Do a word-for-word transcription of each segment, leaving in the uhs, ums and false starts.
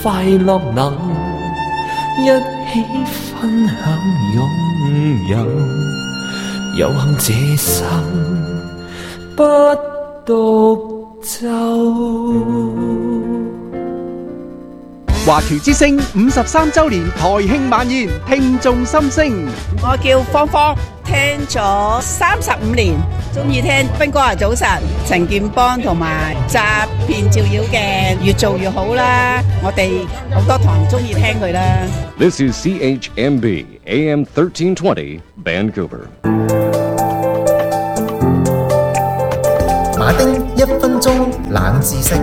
快樂能一起分享擁有，有幸這生不獨奏。 華僑之聲五十三週年台慶晚宴，聽眾心聲。 我叫芳芳，聽咗三十五年，中意聽斌哥話早晨、陳健邦同埋詐騙照妖嘅越做越好啦。我哋好多堂中意聽佢啦。 This is C H M B A M thirteen twenty Vancouver。 馬丁一分鐘冷知識。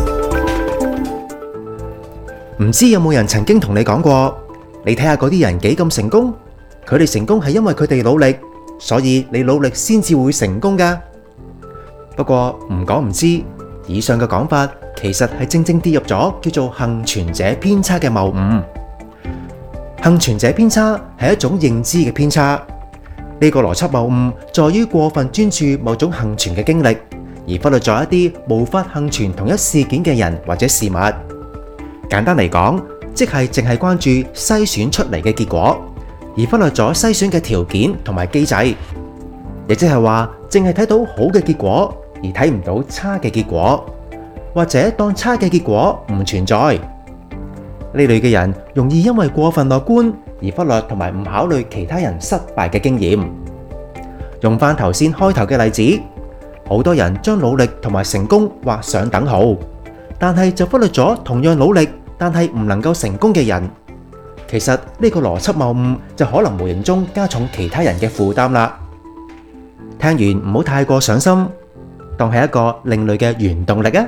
唔知有冇人曾經同你講過，你睇下嗰啲人幾咁成功，佢哋成功係因為佢哋努力，所以你努力先至會成功㗎。不過唔講唔知，以上嘅講法其實係正正跌入咗叫做幸存者偏差嘅謬誤。幸存者偏差係一種認知嘅偏差，呢個邏輯謬誤在於過分專注某種幸存嘅經歷，而忽略咗一啲無法幸存同一事件嘅人或者事物。簡單嚟講，即係淨係關注篩選出嚟嘅結果，而忽略咗篩選嘅條件同埋機制，亦即係話淨係睇到好嘅結果，而睇唔到差嘅結果，或者當差嘅結果唔存在。呢類嘅人容易因為過分樂觀而忽略同埋唔考慮其他人失敗嘅經驗。用翻頭先開頭嘅例子，好多人將努力同埋成功畫上等號，但係就忽略咗同樣努力但係唔能夠成功嘅人。其實呢個邏輯謬誤就可能無形中加重其他人嘅負擔啦。聽完唔好太過上心，當係一個另類嘅原動力啊！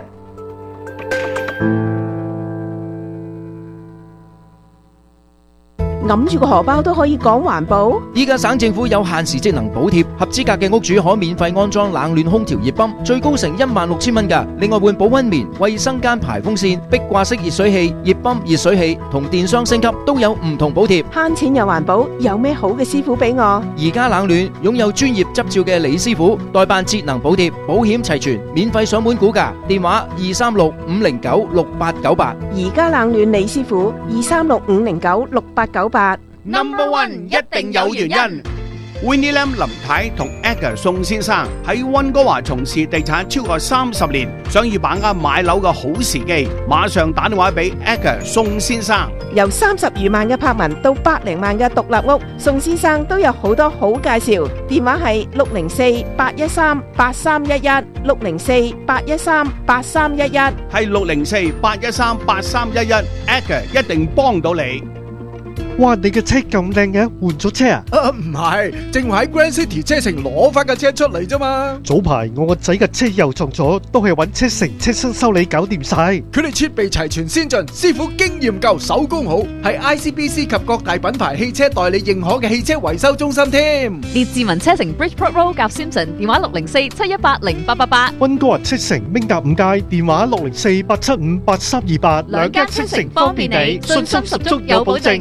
揞住個荷包都可以講環保。 依家省政府有限時節能補貼，合資格嘅屋主可免費安裝冷暖空調熱泵，最高成一萬六千蚊㗎。另外換保溫棉、衛生間排風扇、壁掛式熱水器、熱泵、熱水器同電箱升級都有唔同補貼。 慳錢又環保，有咩好嘅師傅俾我？ 而家冷暖擁有專業執照嘅李師傅，代辦節能補貼，保險齊全，免費上門估價，電話二三六五零九六八九八。 而家冷暖李師傅二三六五零九六八九八。 Number one 一定有原因。Winnie Lam 林太同 Edgar 宋先生喺溫哥華從事地產超過三十年，想要把握買樓嘅好時機，馬上打電話俾 Edgar 宋先生。 由三十餘萬嘅柏文到百零萬嘅獨立屋，宋先生都有好多好介紹。電話係六零四八一三八三一一，六零四八一三八三一一， 係六零四八一三八三一一 ，Edgar 一定幫到你。 哇！你嘅車咁靚嘅，換咗車啊？ 啊，唔係，正話喺 Grand City 車城攞翻架車出嚟啫嘛。 早排我個仔嘅車又撞咗，都係揾車城車身修理搞掂晒。 佢哋設備齊全先進，師傅經驗夠，手工好，係 I C B C 及各大品牌汽車代理認可嘅汽車維修中心添。 列治文車城 Bridgeport Road 夾 Simpson， 電話六零四七一八零八八八。 溫哥華車城明達五街，電話六零四八七五八三二八。 兩間車城方便你，信心十足有保證。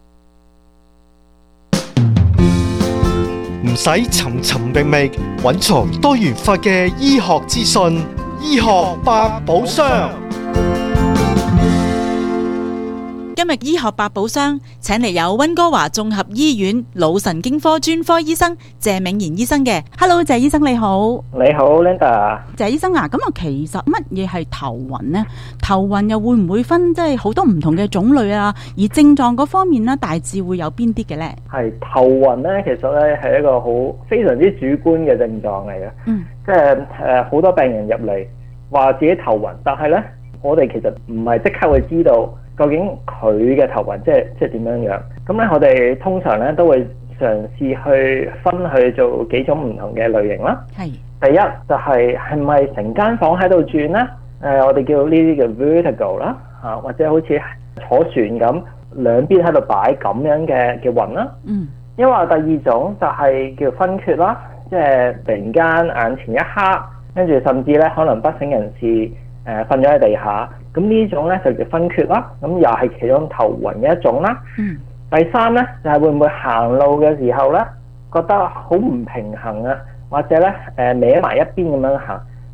唔使尋尋覓覓，揾從多元化嘅醫學資訊，醫學百寶箱。 今日醫學百寶箱請嚟有溫哥華綜合醫院腦神經科專科醫生謝銘賢醫生嘅。Hello， 謝醫生你好。 你好 Linda。謝醫生啊，咁啊其實乜嘢係頭暈呢？頭暈又會唔會分即係好多唔同嘅種類啊？而症狀嗰方面呢，大致會有邊啲嘅呢？ 係頭暈呢，其實咧係一個好非常之主觀嘅症狀嚟嘅。嗯，即係誒好多病人入嚟話自己頭暈，但係呢，我哋其實唔係即刻會知道究竟佢嘅頭暈即係即係點樣樣。咁咧我哋通常咧都會嘗試去分去做幾種唔同嘅類型啦。係第一就係係咪成間房喺度轉咧？誒、呃、我哋叫呢啲叫 vertigo 啦，嚇或者好似坐船咁兩邊喺度擺咁樣嘅嘅暈啦。嗯。因為第二種就係叫昏厥啦，即係突然間眼前一黑，跟住甚至咧可能不省人事，誒瞓咗喺地下。咁呢種咧就叫昏厥啦，咁又係其中頭暈嘅一種啦。嗯。第三咧就係、是、會唔會行路嘅時候咧覺得好唔平衡啊，或者咧誒歪埋一邊咁樣行，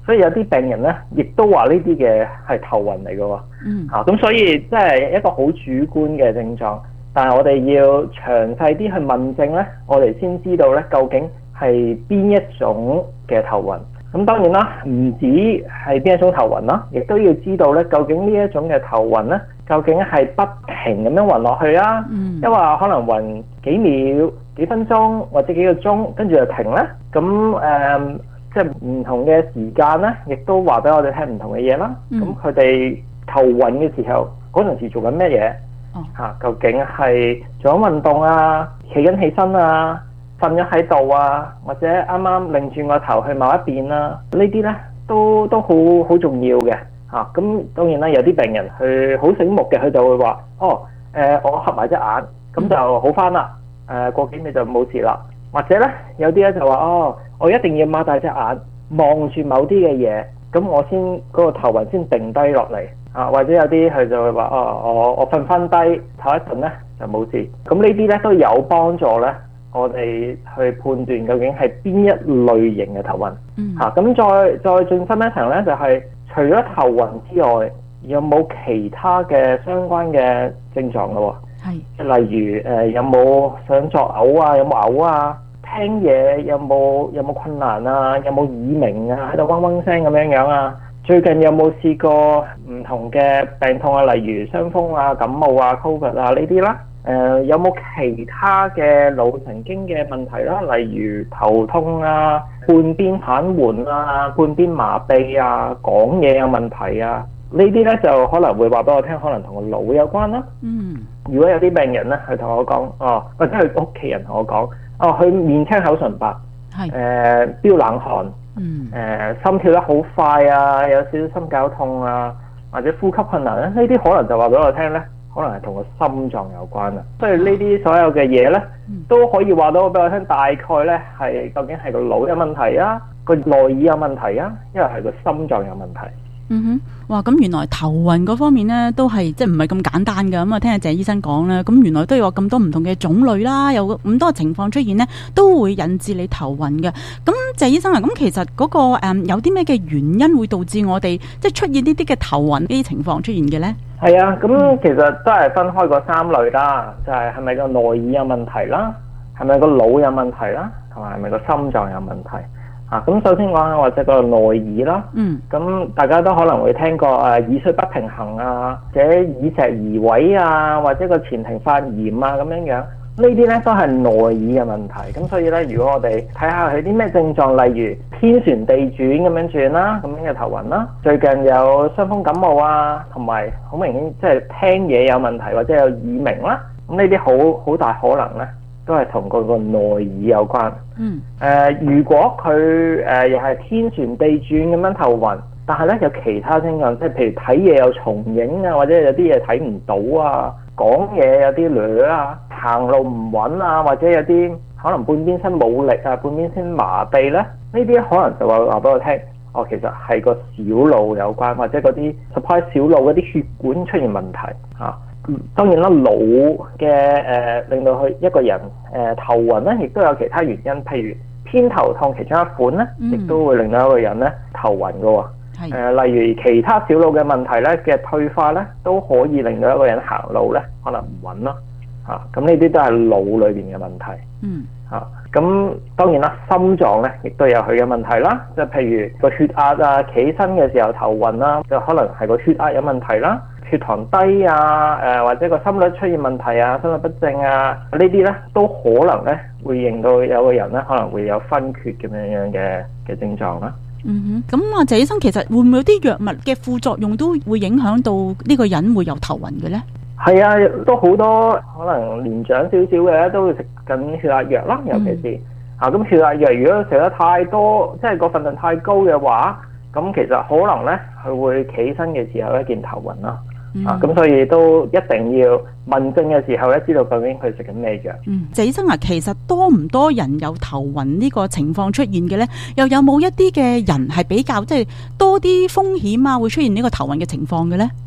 所以有啲病人咧，亦都話呢啲嘅係頭暈嚟嘅喎。 嗯。 啊，咁所以即係一個好主觀嘅症狀，但係我哋要詳細啲去問症咧，我哋先知道咧究竟係邊一種嘅頭暈。咁當然啦，唔止係邊一種頭暈啦，亦都要知道咧究竟呢一種嘅頭暈咧，究竟係不停咁樣暈落去啊， 嗯， 因為可能暈幾秒、幾分鐘或者幾個鐘，跟住就停咧。咁誒。嗯即係唔同嘅時間咧，亦都話俾我哋聽唔同嘅嘢啦。咁佢哋頭暈嘅時候，嗰陣時做緊咩嘢？嚇、 哦啊，究竟係做緊運動啊，企緊起身啊，瞓咗喺度啊，或者啱啱擰轉個頭去某一邊啊？呢啲咧都都好好重要嘅嚇。咁、啊、當然啦，有啲病人佢好醒目嘅，佢就會話：哦，誒、呃，我合埋隻眼，咁就好返啦。誒、呃，過幾秒就冇事啦。或者咧，有啲咧就話：哦，我一定要擘大隻眼望住某啲嘅嘢，咁我先嗰、嗰個頭暈先定低落嚟啊。或者有啲佢就會話：哦，我我瞓翻低唞一陣咧就冇事。咁呢啲咧都有幫助咧，我哋去判斷究竟係邊一類型嘅頭暈。 嗯。 嚇、啊，咁再再進深一層咧，就係、係、除咗頭暈之外，有冇其他嘅相關嘅症狀咯？ 係。 例如誒、呃，有冇想作嘔啊？有冇嘔啊？聽嘢有冇有冇困難啊？有冇耳鳴啊？喺度嗡嗡聲咁樣樣啊？最近有冇試過唔同嘅病痛啊？例如傷風啊、感冒啊、Covid 啊呢啲啦？誒、呃，有冇其他嘅腦神經嘅問題啦？例如頭痛啊、半邊癱瘓啊、半邊麻痹啊、講嘢有問題啊？呢啲咧就可能會話俾我聽，可能同個腦有關啦。 嗯。 如果有啲病人咧，佢同我講，哦，或者佢屋企人同我講，哦，佢面青口唇白， 係， 誒，飆冷汗， 嗯， 誒，心跳得好快啊，有少少心絞痛啊，或者呼吸困難咧，呢啲可能就話俾我聽咧，可能係同個心臟有關啦。所以呢啲所有嘅嘢咧，都可以話到俾我聽，大概咧係究竟係個腦有問題啊，個內耳有問題啊，因為係個心臟有問題。 嗯哼，哇！咁原來頭暈嗰方面咧，都係即係唔係咁簡單噶。咁啊，聽阿謝醫生講咧，咁原來都有咁多唔同嘅種類啦，有咁多情況出現咧，都會引致你頭暈嘅。咁謝醫生啊，咁其實嗰、嗰個誒、嗯、有啲咩嘅原因會導致我哋即係出現呢啲嘅頭暈呢啲情況出現嘅咧？ 係啊，咁其實都係分開嗰三類啦，就係係咪個內耳有問題啦，係咪個腦有問題啦，同埋係咪個心臟有問題？啊，咁首先講下或者個內耳啦，嗯，咁大家都可能會聽過誒、啊、耳水不平衡啊，或者耳石移位啊，或者個前庭發炎啊咁樣樣，呢啲咧都係內耳嘅問題。咁所以咧，如果我哋睇下佢啲咩症狀，例如天旋地轉咁樣轉啦，咁樣嘅頭暈啦，最近有傷風感冒啊，同埋好明顯即係聽嘢有問題或者有耳鳴啦，咁呢啲好好大可能咧，都係同嗰個內耳有關。嗯。誒、呃，如果佢誒、呃、又係天旋地轉咁樣頭暈，但係咧有其他症狀，即係譬如睇嘢有重影啊，或者有啲嘢睇唔到啊，講嘢有啲攣啊，行路唔穩啊，或者有啲可能半邊身冇力啊，半邊身麻痹咧，呢啲可能就話話俾我聽，哦，其實係個小腦有關，或者嗰啲 supply 小腦嗰啲血管出現問題嚇。啊。當然啦，腦嘅誒令到佢一個人誒、呃、頭暈咧，亦都有其他原因，譬如偏頭痛其中一款咧，亦、嗯、都會令到一個人咧頭暈嘅喎。誒、呃，例如其他小腦嘅問題咧嘅退化咧，都可以令到一個人行路咧可能唔穩咯。嚇，咁呢啲都係腦裏邊嘅問題。嗯。嚇、啊，咁當然啦，心臟咧亦都有佢嘅問題啦，即係譬如個血壓啊，企起身嘅時候頭暈啦，就可能係個血壓有問題啦。血糖低啊，誒、呃、或者個心率出現問題啊，心律不正啊，呢啲咧都可能咧會令到有個人咧可能會有昏厥咁樣樣嘅嘅症狀啦。 嗯哼，咁啊謝醫生，其實會唔會有啲藥物嘅副作用都會影響到呢個人會有頭暈嘅咧？係啊，都好多可能年長少少嘅都會食緊血壓藥啦，尤其是、嗯、啊咁血壓藥如果食得太多，即係個份量太高嘅話，咁其實可能咧佢會企身嘅時候咧見頭暈啦。嗯、啊，咁所以都一定要問症嘅時候咧，知道究竟佢食緊咩藥。嗯，謝醫生啊，其實多唔多人有頭暈呢個情況出現嘅咧？又有冇一啲嘅人係比較即係多啲風險啊，會出現呢個頭暈嘅情況嘅咧？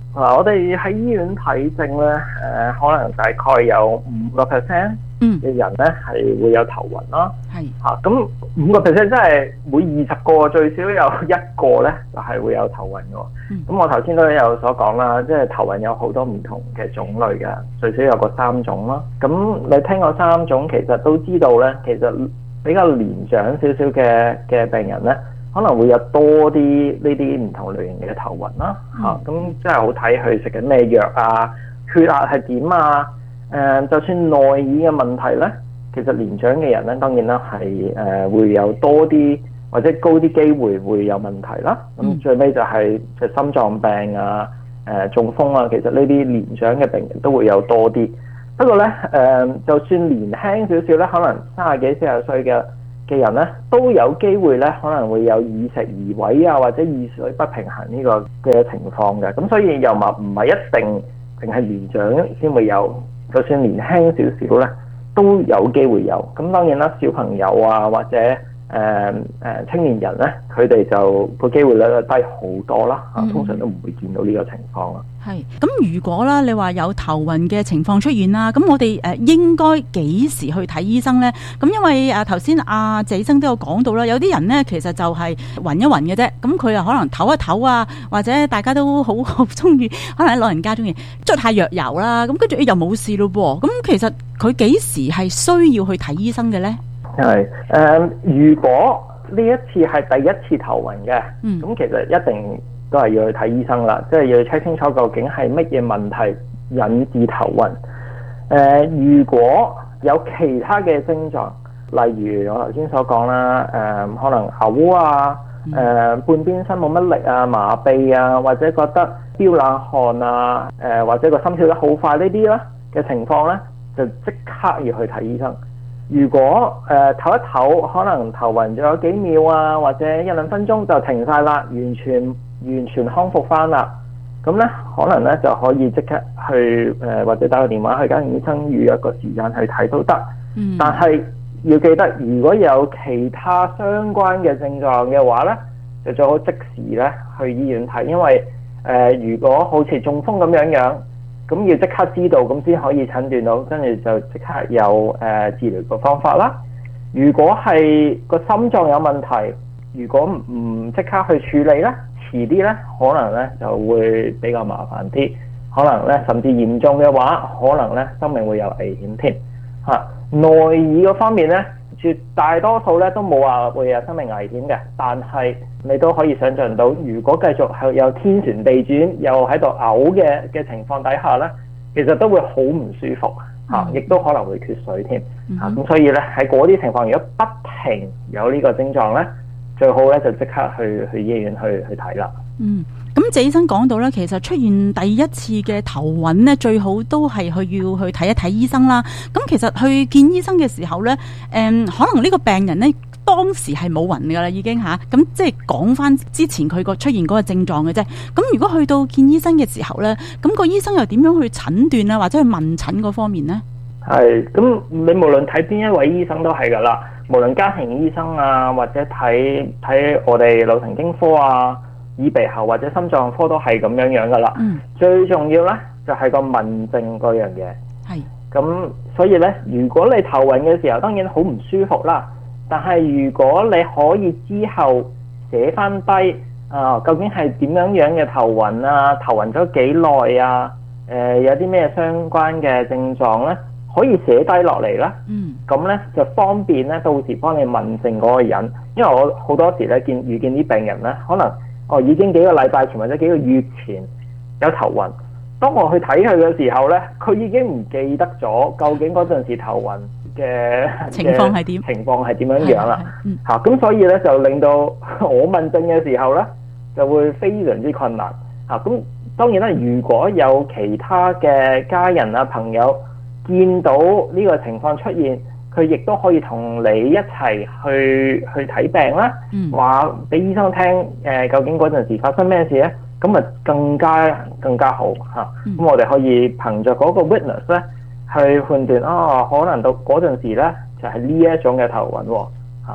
嗱，我哋喺醫院睇症咧，誒、呃，可能大概有五個 percent 嘅人咧係會有頭暈啦。係嚇，咁五個 percent 即係每二十個最少有一個咧就係、是、會有頭暈嘅。咁、嗯、我頭先都有所講啦，即係頭暈有好多唔同嘅種類嘅，最少有個三種啦。咁你聽過三種，其實都知道咧，其實比較年長少少嘅嘅病人咧，可能會有多啲呢啲唔同類型嘅頭暈啦，嚇咁真係好睇佢食緊咩藥啊，血壓係點啊，誒、呃、就算內耳嘅問題咧，其實年長嘅人咧當然啦係誒會有多啲或者高啲機會會有問題啦，咁、嗯、最尾就係就心臟病啊、誒、呃、中風啊，其實呢啲年長嘅病人都會有多啲。不過咧誒、呃，就算年輕少少咧，可能三十幾四十歲嘅嘅人咧都有機會咧可能會有耳石移位啊，或者耳水不平衡呢個嘅情況嘅，咁所以又話唔係一定淨係年長先會有，就算年輕少少咧都有機會有。咁當然啦，小朋友啊或者誒誒、呃、青年人咧，佢哋就個機會率低好多啦，嚇、嗯，通常都唔會見到呢個情況啦。 係，咁如果啦，你話有頭暈嘅情況出現啦，咁我哋誒應該幾時去睇醫生咧？咁因為誒頭先阿謝醫生都有講到啦，有啲人咧其實就係暈一暈嘅啫，咁佢又可能唞一唞啊，或者大家都好好中意，可能喺老人家中意捽下藥油啦，咁跟住又冇事咯噃。咁其實佢幾時係需要去睇醫生嘅咧？ 係誒、呃，如果呢一次係第一次頭暈嘅，咁、嗯、其實一定都係要去睇醫生啦，即係要 check 清楚究竟係乜嘢問題引致頭暈。誒、呃，如果有其他嘅症狀，例如我頭先所講啦，誒、呃，可能嘔啊，誒、呃，半邊身冇乜力啊，麻痹啊，或者覺得飆冷汗啊，誒、呃，或者個心跳得好快呢啲啦嘅情況咧，就即刻要去睇醫生。如果誒唞、呃、一唞，可能頭暈咗有幾秒啊，或者一兩分鐘就停晒啦，完全完全康復翻啦。咁咧可能咧就可以即刻去誒、呃，或者打個電話去家庭醫生預約個時間去睇都得。嗯。但係要記得，如果有其他相關嘅症狀嘅話咧，就最好即時咧去醫院睇，因為誒、呃、如果好似中風咁樣樣。咁要即刻知道，咁先可以診斷到，跟住就即刻有誒、呃、治療嘅方法啦。如果係個心臟有問題，如果唔即刻去處理咧，遲啲咧可能咧就會比較麻煩啲，可能咧甚至嚴重嘅話，可能咧生命會有危險添嚇。內耳嗰方面咧，絕大多數咧都冇話會有生命危險嘅，但係你都可以想像到，如果繼續係有天旋地轉，又喺度嘔嘅嘅情況底下咧，其實都會好唔舒服嚇，亦、嗯、都可能會缺水添嚇。咁、嗯、所以咧喺嗰啲情況，如果不停有呢個症狀咧，最好咧就即刻去去醫院去去睇啦。嗯。咁謝醫生講到咧，其實出現第一次嘅頭暈咧，最好都係去要去睇一睇醫生啦。咁其實去見醫生嘅時候咧，誒、嗯、可能呢個病人咧當時係冇暈噶啦，已經吓，咁即係講翻之前佢個出現嗰個症狀嘅啫。咁如果去到見醫生嘅時候咧，咁個醫生又點樣去診斷啊，或者去問診嗰方面呢？係，咁你無論睇邊一位醫生都係噶啦，無論家庭醫生啊，或者睇睇我哋腦神經科啊、耳鼻喉或者心臟科都係咁樣樣噶啦。嗯。最重要咧就係個問症嗰樣嘢。係。咁所以咧，如果你頭暈嘅時候，當然好唔舒服啦。但係如果你可以之後寫翻低啊，究竟係點樣樣嘅頭暈啊？頭暈咗幾耐啊？誒、呃，有啲咩相關嘅症狀咧？可以寫低落嚟啦。嗯。咁咧就方便咧，到時幫你問症嗰個人。因為我好多時咧見遇見啲病人咧，可能哦已經幾個禮拜前或者幾個月前有頭暈。當我去睇佢嘅時候咧，佢已經唔記得咗究竟嗰陣時頭暈嘅情況係點？情況係點樣樣啦？嚇咁、嗯啊、所以咧就令到我問症嘅時候咧就會非常之困難。嚇、啊、咁當然啦，如果有其他嘅家人啊朋友見到呢個情況出現，佢亦都可以同你一齊去去睇病啦，話俾醫生聽誒、呃，究竟嗰陣時發生咩事咧？咁啊更加更加好嚇。咁、嗯、我哋可以憑着嗰個 witness 咧去判斷啊、哦，可能到嗰陣時咧就係呢一種嘅頭暈喎嚇。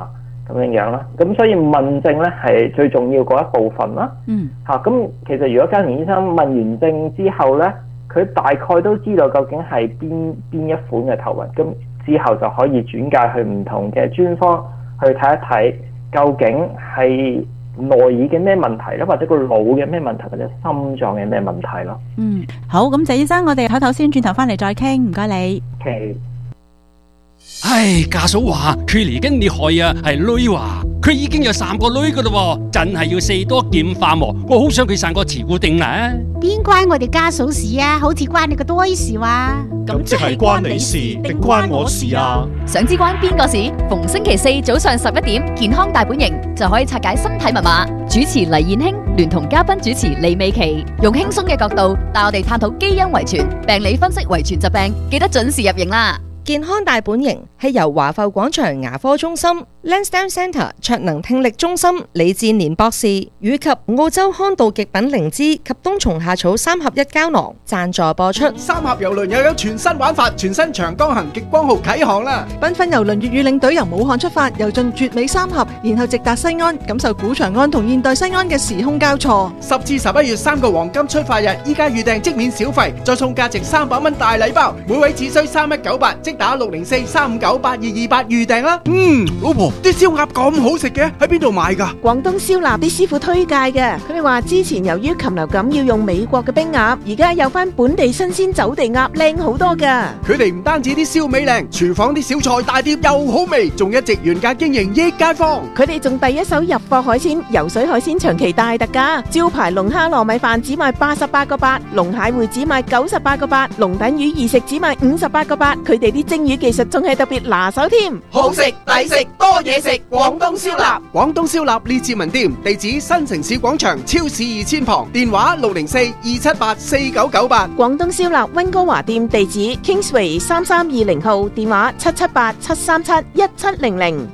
咁樣樣啦。咁所以問症咧係最重要嗰一部分啦。 嗯。 嚇，咁其實如果家庭醫生問完症之後咧，佢大概都知道究竟係邊邊一款嘅頭暈，咁之後就可以轉介去唔同嘅專科去睇一睇，究竟係內耳嘅咩問題咧，或者個腦嘅咩問題，或者心臟嘅咩問題咯。 嗯，好，咁謝醫生，我哋唞唞先，轉頭翻嚟再傾，唔該你。 Okay. 唉，家嫂話佢嚟緊你害啊，係女話佢已經有三個女噶啦，真係要四多劍化喎。我好想佢生個慈固定啦。 邊關我哋家嫂事啊？好似關你個多事話。 咁即係關你事定關我事啊？ 想知關邊個事？逢星期四早上十一點，健康大本營就可以拆解身體密碼。主持黎燕卿聯同嘉賓主持李美琪，用輕鬆嘅角度帶我哋探討基因遺傳、病理分析遺傳疾病，記得準時入營啦！ 健康大本營係由華埠廣場牙科中心、Lansdowne Centre 卓能聽力中心李志年博士以及澳洲康道極品靈芝及冬蟲夏草三合一膠囊贊助播出。 三峽郵輪又有全新玩法，全新長江行極光號啟航啦！ 繽紛郵輪粵語領隊由武漢出發，遊進絕美三峽，然後直達西安，感受古長安同現代西安嘅時空交錯。 十至十一月三個黃金出發日，依家預訂即免小費，再送價值三百蚊大禮包，每位只需三一九八，即打六零四三五九八二二八預訂啦。 嗯，老婆，啲燒鴨咁好食嘅，喺邊度買噶？ 廣東燒臘啲師傅推介嘅，佢哋話之前由於禽流感要用美國嘅冰鴨，而家有翻本地新鮮走地鴨，靚好多噶。 佢哋唔單止啲燒味靚，廚房啲小菜大碟又好味，仲一直原價經營益街坊。 佢哋仲第一手入貨海鮮，游水海鮮長期大特價，招牌龍蝦糯米飯只賣八十八個八，龍蟹會只賣九十八個八，龍躉魚二食只賣五十八個八。佢哋啲蒸魚技術仲係特別拿手添， 好食抵食多嘢食，廣東燒臘。廣東燒臘列治文店，地址新城市廣場超市二千旁，電話六零四二七八四九九八。 廣東燒臘溫哥華店地址 Kingsway 三三二零號，電話七七八七三七一七零零。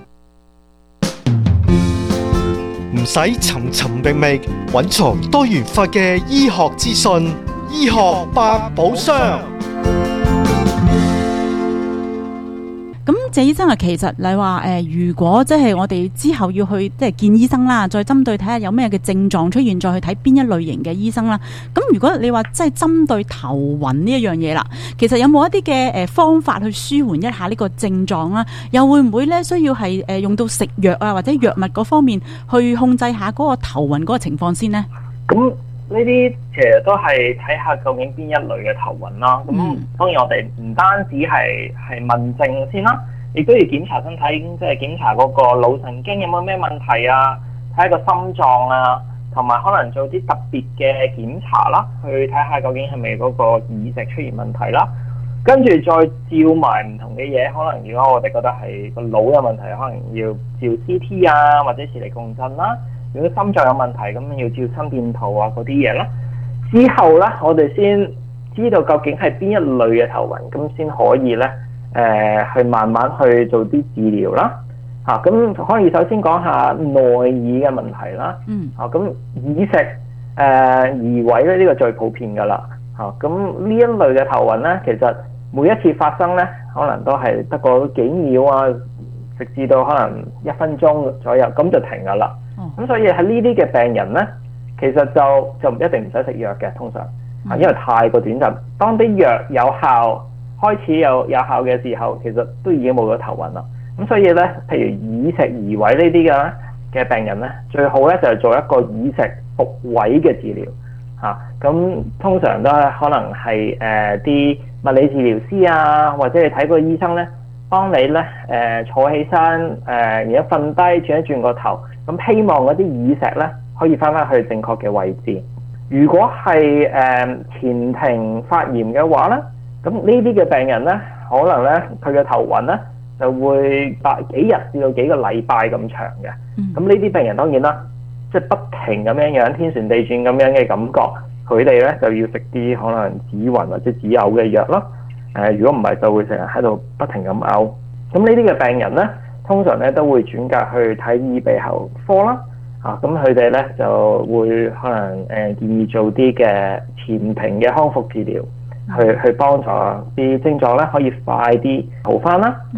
唔使尋尋覓覓，揾藏多元化嘅醫學資訊，醫學百寶箱。 咁謝醫生啊，其實你話誒、呃，如果即係我哋之後要去即係見醫生啦，再針對睇下有咩嘅症狀出現，再去睇邊一類型嘅醫生啦。咁如果你話即係針對頭暈呢一樣嘢啦，其實有冇一啲嘅誒方法去舒緩一下呢個症狀啦？又會唔會咧需要係誒用到食藥啊，或者藥物嗰方面去控制下嗰個頭暈嗰個情況先呢？ 咁呢啲其實都係睇下究竟邊一類嘅頭暈啦。咁、嗯、當然我哋唔單止係係問症先啦，亦都要檢查身體，即係檢查嗰個腦神經有冇咩問題啊，睇下個心臟啊，同埋可能做啲特別嘅檢查啦，去睇下究竟係咪嗰個耳石出現問題啦。跟住再照埋唔同嘅嘢，可能如果我哋覺得係個腦有問題，可能要照 C T 啊，或者磁力共振啦。如果心臟有問題，咁要照心電圖啊嗰啲嘢啦。之後咧，我哋先知道究竟係邊一類嘅頭暈，咁先可以咧誒、呃、去慢慢去做啲治療啦。嚇、啊，咁可以首先講下內耳嘅問題啦。嗯。嚇、啊，咁耳石誒移位咧，呢、這個最普遍㗎啦。嚇、啊，咁呢一類嘅頭暈咧，其實每一次發生咧，可能都係得個幾秒啊，直至到可能一分鐘左右，咁就停㗎啦。咁、嗯、所以喺呢啲嘅病人咧，其實就就唔一定唔使食藥嘅，通常啊，因為太過短暫。當啲藥有效，開始有有效嘅時候，其實都已經冇咗頭暈啦。咁所以咧，譬如耳石移位呢啲嘅嘅病人咧，最好咧就係做一個耳石復位嘅治療嚇。咁、啊、通常都係可能係誒啲物理治療師啊，或者你睇個醫生咧，幫你咧誒、呃、坐起身誒，然後瞓低轉一轉個頭。咁希望嗰啲耳石咧可以翻返去正確嘅位置。如果係誒、呃、前庭發炎嘅話咧，咁呢啲嘅病人咧，可能咧佢嘅頭暈咧就會百幾日至到幾個禮拜咁長嘅。咁呢啲病人當然啦，即係不停咁樣樣天旋地轉咁樣嘅感覺，佢哋咧就要食啲可能止暈或者止嘔嘅藥咯。誒、呃，如果唔係就會成日喺度不停咁嘔。咁呢啲嘅病人咧，通常咧都會轉介去睇耳鼻喉科啦，啊咁佢哋咧就會可能誒、呃、建議做啲嘅前庭嘅康復治療，去去幫助啲症狀咧可以快啲好返啦。嗯。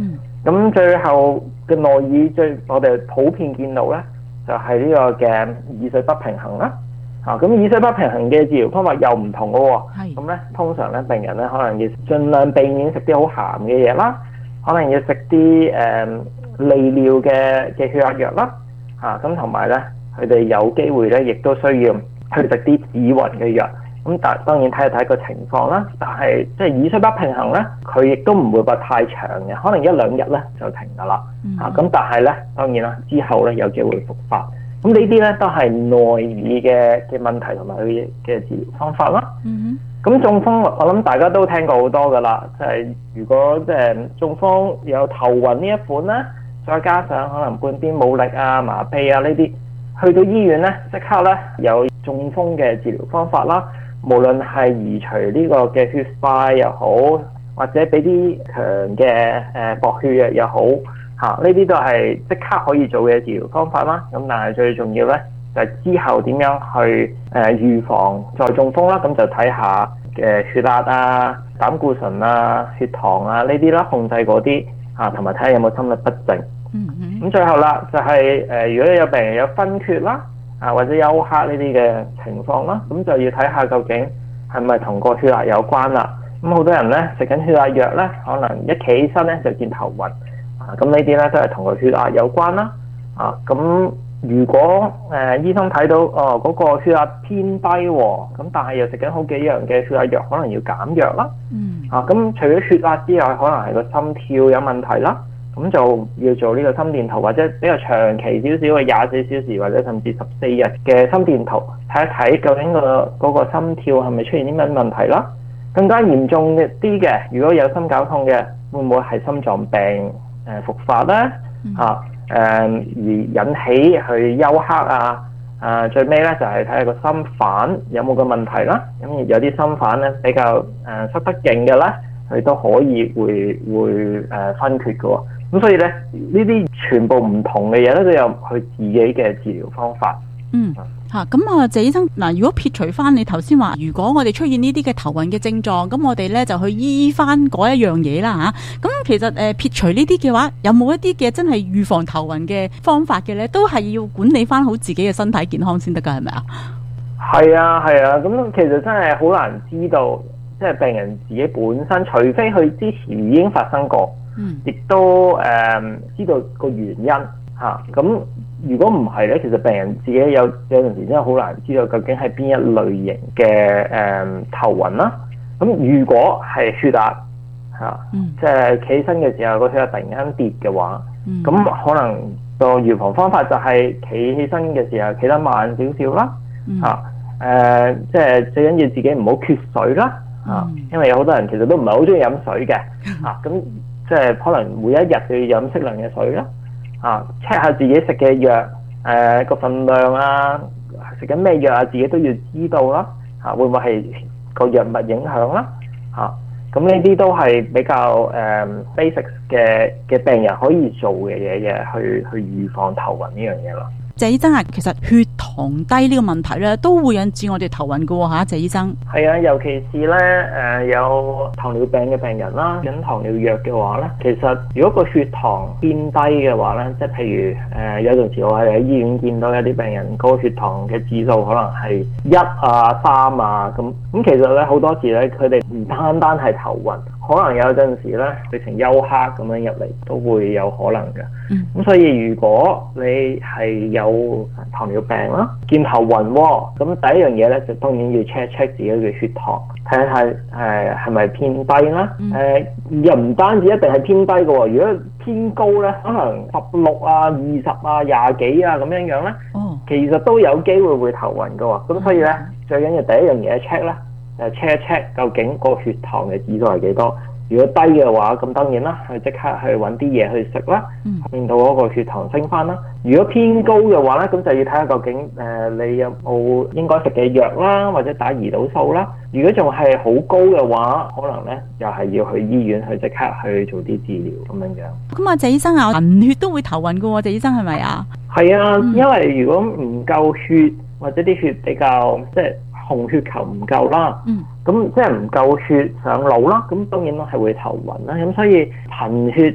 咁最後嘅內耳最我哋普遍見到咧，就係、是、呢個嘅耳水不平衡啦。啊，咁耳水不平衡嘅治療方法又唔同嘅喎。咁咧，通常咧病人咧可能要盡量避免食啲好鹹嘅嘢啦，可能要食啲誒利尿嘅嘅血壓藥啦。啊，咁同埋咧，佢哋有機會咧，亦都需要去食啲止暈嘅藥。咁但當然睇下睇個情況啦。但係即係耳水不平衡咧，佢亦都唔會話太長嘅，可能一兩日咧就停㗎啦。嗯、啊，咁但係咧，當然啦，之後咧有機會復發。咁呢啲咧都係內耳嘅嘅問題同埋佢嘅治療方法啦。咁、嗯、中風我諗大家都聽過好多噶啦，就係、是、如果即係中風有頭暈呢一款咧，再加上可能半邊冇力啊、麻痹啊呢啲，去到醫院咧即刻咧有中風嘅治療方法啦。無論係移除呢個嘅血塊又好，或者俾啲強嘅誒薄血藥又好。啊！呢啲都係即刻可以做嘅治療方法啦。咁但係最重要咧，就係、是、之後點樣去誒、呃、預防再中風啦。咁就睇下嘅血壓啊、膽固醇啊、血糖啊呢啲啦，控制嗰啲啊，同埋睇下有冇心律不正。嗯嗯。咁最後啦，就係、是、誒、呃，如果有病人有昏厥啦，啊或者休克呢啲嘅情況啦，咁就要睇下究竟係咪同個血壓有關啦。咁好多人咧食緊血壓藥咧，可能一企起身咧就見頭暈。咁呢啲咧都係同個血壓有關啦。啊，咁如果誒、呃、醫生睇到哦嗰、那個血壓偏低喎，咁但係又食緊好幾樣嘅血壓藥，可能要減藥啦。嗯。啊，咁除咗血壓之外，可能係個心跳有問題啦。咁就要做呢個心電圖，或者比較長期少少嘅廿四小時或者甚至十四日嘅心電圖，睇一睇究竟、那個嗰、那個心跳係咪出現啲乜問題啦。更加嚴重啲嘅，如果有心絞痛嘅，會唔會係心臟病？誒、呃、復發咧，啊誒、呃、而引起去休克啊，啊最尾咧就係睇下個心瓣有冇個問題啦。咁有啲心瓣咧比較誒塞得勁嘅咧，佢都可以會會誒昏厥嘅喎。咁所以咧呢啲全部唔同嘅嘢咧都有佢自己嘅治療方法。 嗯。嚇咁啊，謝醫生嗱，如果撇除翻你頭先話，如果我哋出現呢啲嘅頭暈嘅症狀，咁我哋咧就去醫翻嗰一樣嘢啦嚇。咁其實誒撇除呢啲嘅話，有冇一啲嘅真係預防頭暈嘅方法嘅咧？都係要管理翻好自己嘅身體健康先得㗎，係咪啊？ 係啊係啊，咁其實真係好難知道，即係病人自己本身，除非佢之前已經發生過，嗯，亦都誒、呃、知道個原因嚇。咁、啊、如果唔係咧，其實病人自己有有陣時真係好難知道究竟係邊一類型嘅誒、呃、頭暈啦。咁如果係血壓嚇，即係企起身嘅時候個血壓突然間跌嘅話，咁、嗯、可能個預防方法就係企起身嘅時候企得慢少少啦。嚇、嗯，誒即係最緊要自己唔好缺水啦。嚇、嗯，因為有好多人其實都唔係好中意飲水嘅。嚇，咁即係可能每一日都要飲適量嘅水啦。啊 check 下自己食嘅藥，誒個份量啊，食緊咩藥啊，自己都要知道啦。嚇、啊，會唔會係個藥物影響啦？嚇，咁呢啲都係比較誒、呃、basic 嘅嘅病人可以做嘅嘢嘅，去去預防頭暈呢樣嘢咯。 謝醫生啊，其實血糖低呢個問題咧，都會引致我哋頭暈嘅喎嚇，謝醫生。 係啊，尤其是咧誒、呃、有糖尿病嘅病人啦，飲糖尿藥嘅話咧，其實如果個血糖偏低嘅話咧，即係譬如誒、呃、有陣時我係喺醫院見到有啲病人高血糖嘅指數可能係一啊三啊咁，咁其實咧好多時咧佢哋唔單單係頭暈，可能有陣時咧變成休克咁樣入嚟都會有可能嘅。嗯，咁所以如果你係有糖尿病啦，見頭暈喎，咁第一樣嘢咧就當然要 check check 自己嘅血糖，睇下誒係咪偏低啦。誒、嗯呃、又唔單止一定係偏低嘅喎，如果偏高咧，可能十六啊、二十啊、廿幾啊咁樣樣咧，哦，其實都有機會會頭暈嘅喎。咁所以咧、嗯、最緊要第一樣嘢 check 咧，就 check 一 check 究竟個血糖嘅指數係幾多。如果低嘅話，咁當然啦，去即刻去揾啲嘢去食啦，令到嗰個血糖升翻啦。如果偏高嘅話咧，咁就要睇下究竟誒、呃、你有冇應該食嘅藥啦，或者打胰島素啦。如果仲係好高嘅話，可能咧又係要去醫院去即刻去做啲治療咁樣樣。 咁啊，謝醫生啊，貧血都會頭暈嘅喎，謝醫生係咪啊？ 係啊，因為如果唔夠血或者啲血比較即係紅血球唔夠啦，咁、嗯、即係唔夠血上腦啦，咁當然都係會頭暈啦。咁所以貧血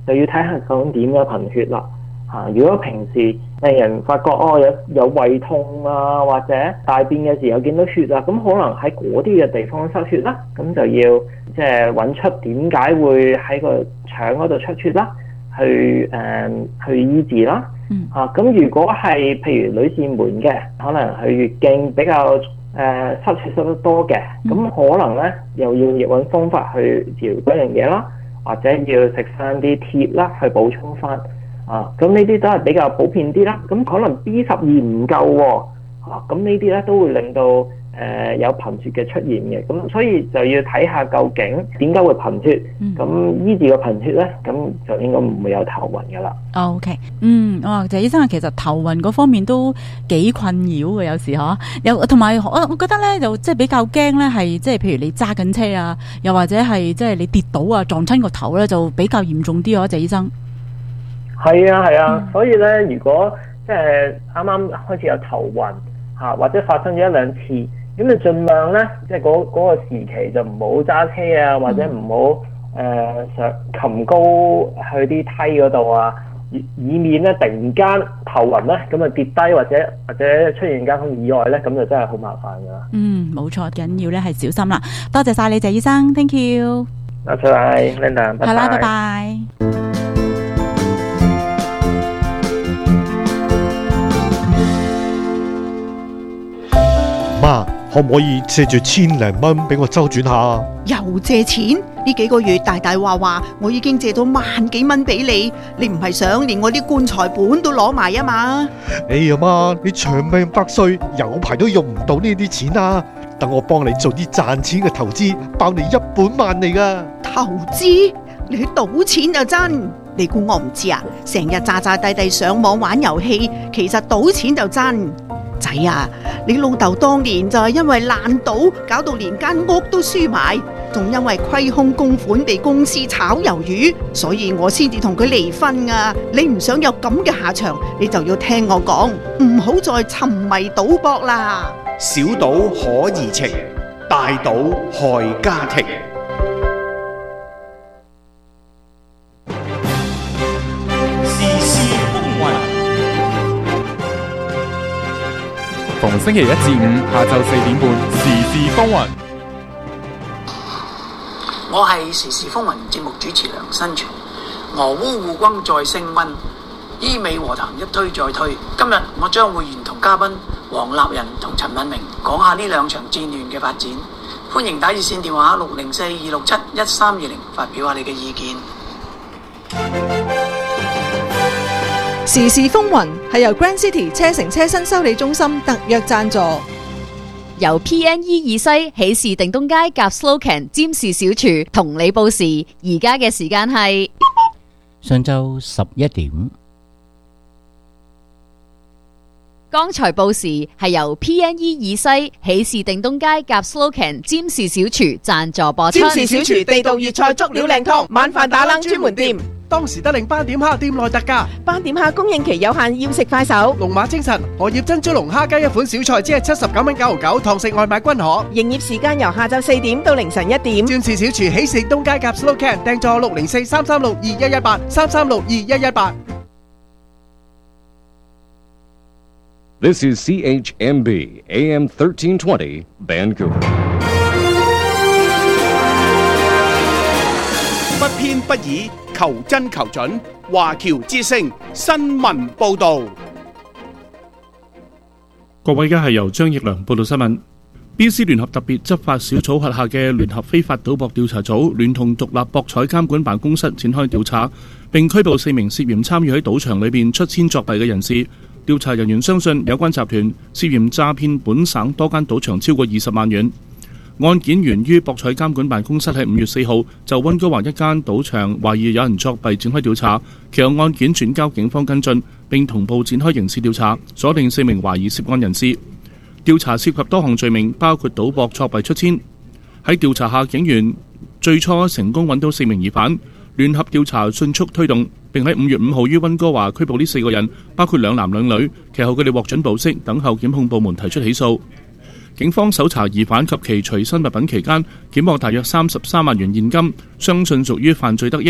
就要睇下究竟點樣貧血啦。嚇、啊，如果平時病人發覺哦有有胃痛啊，或者大便嘅時候見到血啊，咁可能喺嗰啲嘅地方失血啦，咁就要即係揾出點解會喺個腸嗰度出血啦，去誒、呃、去醫治啦。嗯。嚇、啊，咁如果係譬如女士們嘅，可能佢月經比較誒、呃、失血失得多嘅，咁、嗯、可能咧又要揾方法去治療嗰樣嘢啦，或者要食翻啲鐵啦去補充翻。啊，咁呢啲都係比較普遍啲啦。咁可能 B 十二唔夠喎，啊，咁呢啲咧都會令到誒、呃、有貧血嘅出現嘅。咁所以就要睇下究竟點解會貧血。咁、嗯、醫治個貧血咧，咁就應該唔會有頭暈噶啦。 O K， 嗯，哇，謝醫生其實頭暈嗰方面都幾困擾嘅，有時嗬。有同埋我我覺得咧，就即係比較驚咧，係即係譬如你揸緊車啊，又或者係即係你跌倒啊，撞親個頭咧，就比較嚴重啲嗬，謝醫生。 係啊係啊，所以咧，如果即係啱啱開始有頭暈嚇，或者發生咗一兩次，咁你盡量咧，即係嗰嗰個時期就唔好揸車啊，或者唔好誒上擒高去啲梯嗰度啊，以以免咧突然間頭暈咧，咁啊跌低或者或者出現交通意外咧，咁就真係好麻煩㗎啦。 嗯，冇錯，緊要咧係小心啦。多謝晒你，謝醫生 ，thank you。 多謝你 Linda，拜拜。 係啦，拜拜。 媽，可唔可以借住千零蚊俾我周轉下？ 又借錢？呢幾個月大大話話，我已經借咗萬幾蚊俾你，你唔係想連我啲棺材本都攞埋啊嘛？ 哎呀媽，你長命百歲，有排都用唔到呢啲錢啊！等我幫你做啲賺錢嘅投資，包你一本萬利噶。 投資？你去賭錢就真？你估我唔知啊？成日詐詐諦諦上網玩遊戲，其實賭錢就真。仔啊，你老豆當年就係因為爛賭，搞到連間屋都輸埋，仲因為虧空公款被公司炒魷魚，所以我先至同佢離婚啊！你唔想有咁嘅下場，你就要聽我講，唔好再沉迷賭博啦。 小賭可怡情，大賭害家庭。 逢星期一至五下晝四點半，時事風雲。 我係時事風雲節目主持梁新全。俄烏互轟再升溫，伊美和談一推再推。今日我將會連同嘉賓黃立仁同陳敏明講下呢兩場戰亂嘅發展。歡迎打熱線電話六零四二六七一三二零發表下你嘅意見。 時事風雲係由 Grand City 車城車身修理中心特約贊助， 由 P N E 以西喜事定東街夾 Slocan 占士小廚同你報時，而家嘅時間係上晝十一點。 剛才報時係由 P N E 以西喜事定東街夾 Slocan 占士小廚贊助播出。 占士小廚地道粵菜足料靚湯，晚飯打冷專門店。 當時得令斑點蝦店內特價， 斑點蝦供應期有限，要食快手。 龍馬精神荷葉珍珠龍蝦雞一款小菜只係七十九蚊九毫九，堂食外賣均可。 營業時間由下晝四點到凌晨一點。 占士小廚喜事東街夾 Slow Can 訂座六零四三三六二一一八三三六二一一八。 This is C H M B A M thirteen twenty Vancouver。 不偏不倚，求真求準。華僑之聲新聞報導。 各位，而家係由張奕良報道新聞。B C 聯合特別執法小組轄下嘅聯合非法賭博調查組，聯同獨立博彩監管辦公室展開調查，並拘捕四名涉嫌參與喺賭場裏邊出千作弊嘅人士。調查人員相信有關集團涉嫌詐騙本省多間賭場超過二十萬元。案件源於博彩監管辦公室喺五月四號就溫哥華一間賭場懷疑有人作弊展開調查，其後案件轉交警方跟進，並同步展開刑事調查，鎖定四名懷疑涉案人士。調查涉及多項罪名，包括賭博作弊出千。喺調查下，警員最初成功揾到四名疑犯，聯合調查迅速推動，並喺五月五號於溫哥華拘捕呢四個人，包括兩男兩女。其後佢哋獲准保釋，等候檢控部門提出起訴。警方搜查疑犯及其隨身物品期間，檢獲大約三十三萬元現金，相信屬於犯罪得益。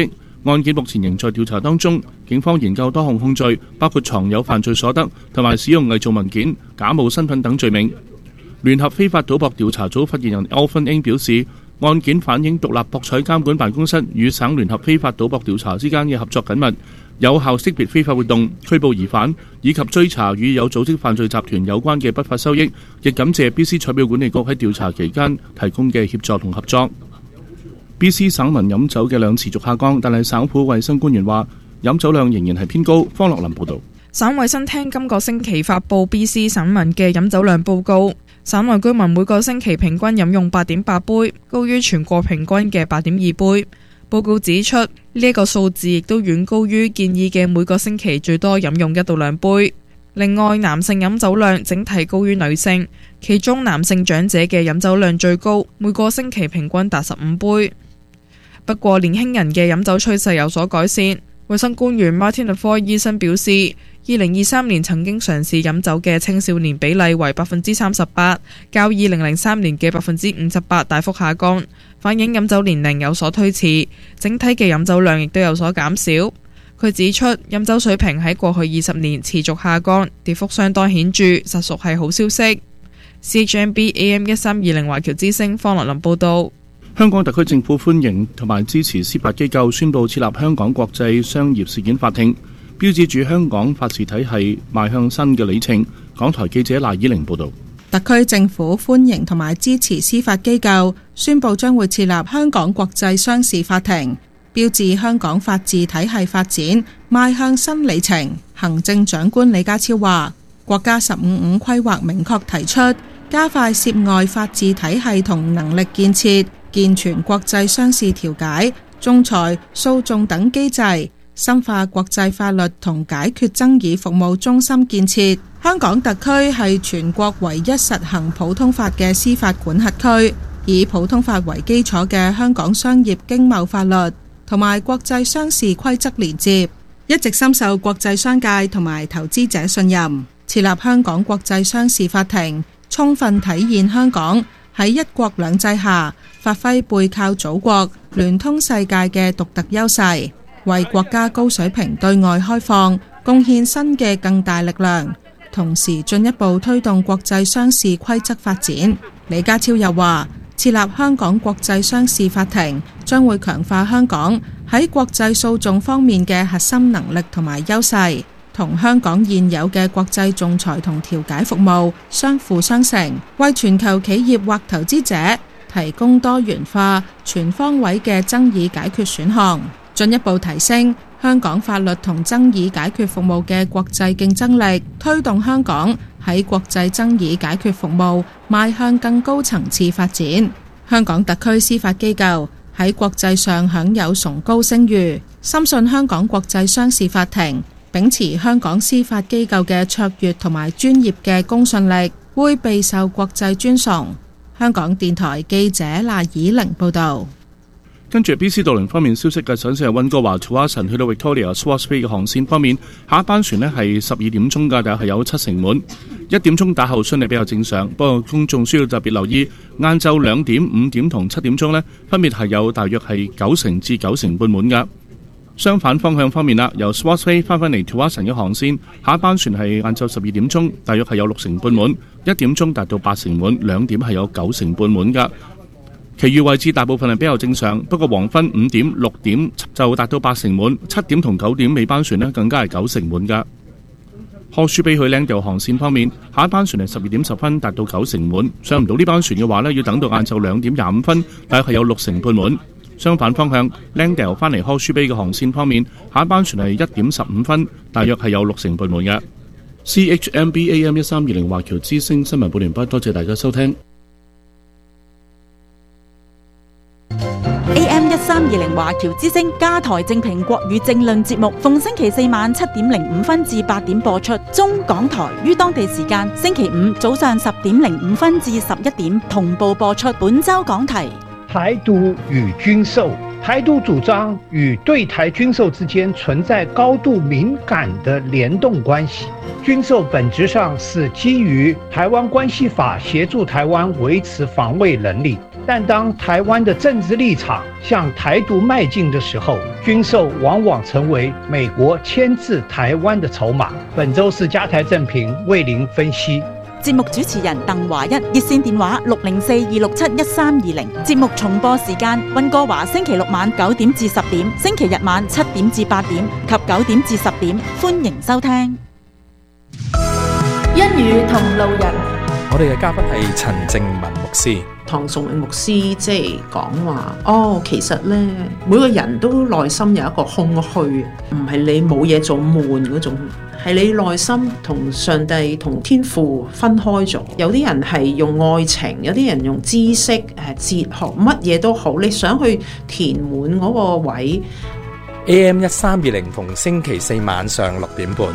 案件目前仍在調查當中，警方研究多項控罪，包括藏有犯罪所得同埋使用偽造文件、假冒身份等罪名。聯合非法賭博調查組發言人 Alvin Ng 表示，案件反映獨立博彩監管辦公室與省聯合非法賭博調查之間嘅合作緊密，有效識別非法活動、拘捕疑犯以及追查與有組織犯罪集團有關嘅不法收益。亦感謝 B C 彩票管理局喺調查期間提供嘅協助同合作。B C 省民飲酒嘅量持續下降，但係省府衛生官員話飲酒量仍然係偏高。方樂林報導。 省衛生廳今個星期發布 B C 省民嘅飲酒量報告，省內居民每個星期平均飲用八點八杯，高於全國平均嘅八點二杯。報告指出，呢一個數字亦都遠高於建議嘅每個星期最多飲用一到兩杯。另外，男性飲酒量整體高於女性，其中男性長者嘅飲酒量最高，每個星期平均達十五杯。不過，年輕人嘅飲酒趨勢有所改善。衛生官員 Martin Lafoy 醫生表示，二零二三年曾經嘗試飲酒嘅青少年比例為百分之三十八，較二零零三年嘅百分之五十八大幅下降，反映飲酒年齡有所推遲，整體嘅飲酒量亦都有所減少。佢指出，飲酒水平喺過去二十年持續下降，跌幅相當顯著，實屬係好消息。C H M B A M 一三二零華僑之聲方樂林報導。 香港特區政府歡迎同埋支持司法機構宣布設立香港國際商業事件法庭，標誌住香港法治體系邁向新嘅里程。港台記者賴以玲報導。 特區政府歡迎同埋支持司法機構宣布將會設立香港國際商事法庭，標誌香港法治體系發展邁向新里程。行政長官李家超話，國家十五五規劃明確提出，加快涉外法治體系同能力建設，健全國際商事調解、仲裁、訴訟等機制，深化國際法律同解決爭議服務中心建設。香港特區係全國唯一實行普通法嘅司法管轄區，以普通法為基礎嘅香港商業經貿法律同埋國際商事規則連接，一直深受國際商界同埋投資者信任。設立香港國際商事法庭，充分體現香港喺一國兩制下發揮背靠祖國、聯通世界嘅獨特優勢，為國家高水平對外開放貢獻新嘅更大力量，同時進一步推動國際商事規則發展。李家超又話，設立香港國際商事法庭將會強化香港喺國際訴訟方面嘅核心能力同埋優勢，同香港現有嘅國際仲裁同調解服務相輔相成，為全球企業或投資者提供多元化、全方位嘅爭議解決選項，進一步提升香港法律同爭議解決服務嘅國際競爭力，推動香港喺國際爭議解決服務邁向更高層次發展。香港特區司法機構喺國際上享有崇高聲譽，深信香港國際商事法庭秉持香港司法機構嘅卓越同埋專業嘅公信力，會備受國際尊崇。香港電台記者賴以玲報道。 跟住 B C 渡輪方面消息嘅，首先係溫哥華 Tsawwassen 去到 Victoria Swartz Bay 嘅航線方面，下一班船呢係十二點鐘㗎，但係有七成滿。一點鐘打後順利比較正常，不過公眾需要特別留意，晏晝兩點、五點同七點鐘呢，分別係有大約係九成至九成半滿㗎。相反方向方面啦，由 Swartz Bay 翻返嚟 Tsawwassen 嘅航線，下一班船係晏晝十二點鐘，大約係有六成半滿，一點鐘達到八成滿，兩點係有九成半滿㗎。其餘位置大部分係比較正常，不過黃昏五點、六點就達到八成滿，七點同九點尾班船呢更加係九成滿㗎。柯舒比去Langdale航線方面，下一班船係十二點十分達到九成滿，上唔到呢班船嘅話呢，要等到晏晝兩點廿五分，大約係有六成半滿。相反方向 Langdale 翻嚟柯舒比嘅航線方面，下一班船係一點十五分，大約係有六成半滿嘅。C H M B A M 一三二零華僑之聲新聞報完畢，多謝大家收聽。 A M 一三二零華僑之聲加台正評國語政論節目，逢星期四晚七點零五分至八點播出。中港台於當地時間星期五早上十點零五分至十一點同步播出。本周講題： 台獨與軍售。台獨主張與對台軍售之間存在高度敏感的聯動關係。軍售本質上是基於台灣關係法協助台灣維持防衛能力。 但当台湾的政治立场向台独迈进的时候，军售往往成为美國牽制台灣的籌碼。本周是加台正評為您分析。 節目主持人鄧華一，熱線電話六零四二六七一三二零。節目重播時間溫哥華星期六晚九點至十點，星期日晚七點至八點及九點至十點，歡迎收聽。 一語同路人， 我哋嘅嘉賓係陳正文牧師。 唐崇榮牧師即係講話，哦，其實呢，每個人都內心有一個空虛，唔係你冇嘢做悶嗰種，係你內心同上帝同天父分開咗。有啲人係用愛情，有啲人用知識、誒哲學，乜嘢都好，你想去填滿嗰個位。 A M 一三二零逢星期四晚上六點半。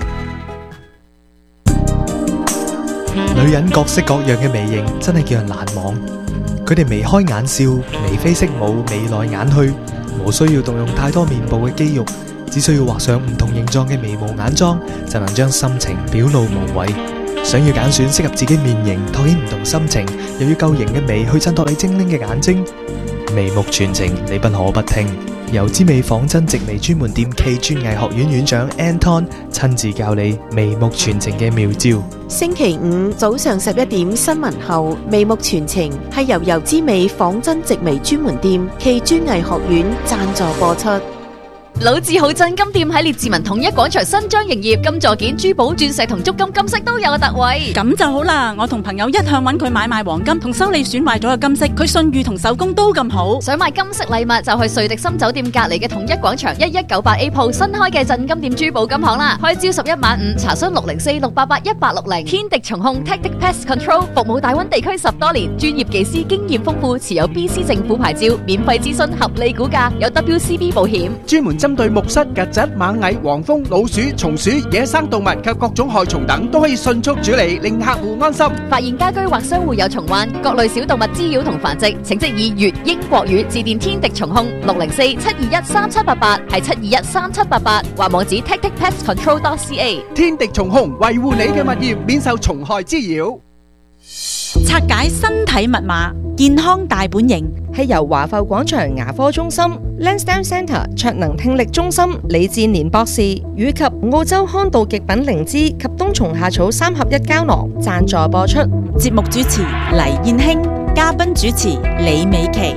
女人各式各樣嘅眉形真係叫人難忘，佢哋眉開眼笑、眉飛色舞、眉來眼去，無需要動用太多面部嘅肌肉，只需要畫上唔同形狀嘅眉毛眼妝，就能將心情表露無遺。想要揀選適合自己面型，托起唔同心情，又要夠型嘅眉去襯托你精靈嘅眼睛，眉目傳情你不可不聽。由之美仿真直眉專門店暨專藝學院院長 Anton 親自教你眉目傳情嘅妙招。 星期五早上十一點新聞後，眉目傳情係由由之美仿真直眉專門店暨專藝學院贊助播出。 老字號鎮金店喺列治文統一廣場新張營業，金座件、珠寶、鑽石同足金金飾都有特惠。 咁就好啦，我同朋友一向揾佢買賣黃金同修理損壞咗嘅金飾，佢信譽同手工都咁好。 想買金飾禮物就去瑞迪森酒店隔離嘅統一廣場一一九八 A 鋪新開嘅鎮金店珠寶金行啦，開朝十一晚五，查詢六零四六八八一八六零。天敵蟲控 Tactic Pest Control 服務大溫地區十多年，專業技師經驗豐富，持有 B C 政府牌照，免費諮詢合理估價，有 W C B 保險， 專門針對木虱、曱甴、螞蟻、黃蜂、老鼠、松鼠、野生動物及各種害蟲等，都可以迅速處理，令客戶安心。 發現家居或商戶有蟲患、各類小動物滋擾同繁殖，請即以粵英國語致電天敵蟲控六零四七二一三七八八，係七二一三七八八，或網址 tactic pest control dot c a。 天敵蟲控維護你嘅物業免受蟲害滋擾。 拆解身體密碼，健康大本營係由華埠廣場牙科中心、Lansdowne Centre 卓能聽力中心李志年博士以及澳洲康道極品靈芝及冬蟲夏草三合一膠囊贊助播出。 節目主持黎燕卿，嘉賓主持李美琪。